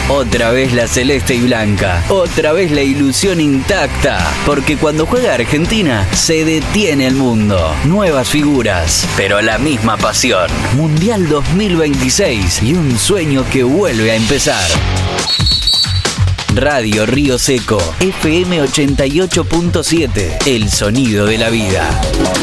Otra vez la celeste y blanca. Otra vez la ilusión intacta. Porque cuando juega Argentina, se detiene el mundo. Nuevas figuras, pero la misma pasión. Mundial 2026 y un sueño que vuelve a empezar. Radio Río Seco, FM 88.7, el sonido de la vida.